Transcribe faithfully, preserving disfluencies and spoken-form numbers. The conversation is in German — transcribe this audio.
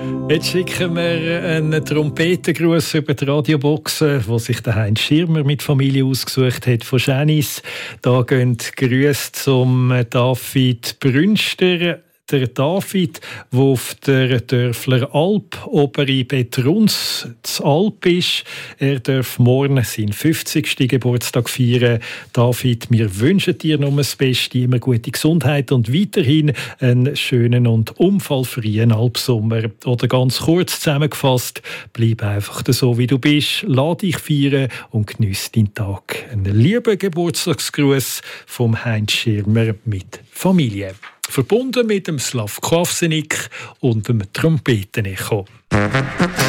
Jetzt schicken wir einen Trompetengruß über die Radiobox, wo sich der Heinz Schirmer mit Familie ausgesucht hat von Schänis. Da gehen Grüße zum David Brünster. Der David, der auf der Dörfler Alp, obere Betruns, z Alp ist. Er darf morgen seinen fünfzigsten Geburtstag feiern. David, wir wünschen dir nur das Beste, immer gute Gesundheit und weiterhin einen schönen und unfallfreien Alpsommer. Oder ganz kurz zusammengefasst, bleib einfach so, wie du bist, lass dich feiern und geniess deinen Tag. Einen lieben Geburtstagsgruß vom Heinz Schirmer mit Familie. Verbunden mit dem Slavko Avsenik und dem Trompetenecho.